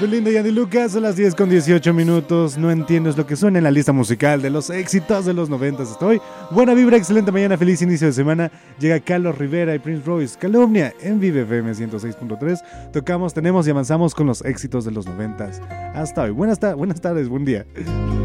Belinda y Andy Lucas a las 10:18. No entiendes lo que suena en la lista musical de los éxitos de los 90. Estoy buena vibra, excelente mañana, feliz inicio de semana. Llega Carlos Rivera y Prince Royce, Calumnia en Vive FM 106.3. Tocamos, tenemos y avanzamos con los éxitos de los 90. Hasta hoy. Buenas tardes, buen día.